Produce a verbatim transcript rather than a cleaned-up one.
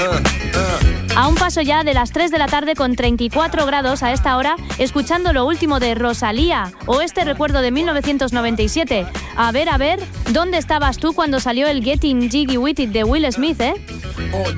A un paso ya de las tres de la tarde con treinta y cuatro grados a esta hora, escuchando lo último de Rosalía o este recuerdo de mil novecientos noventa y siete. A ver, a ver, ¿dónde estabas tú cuando salió el Getting Jiggy With It de Will Smith, eh?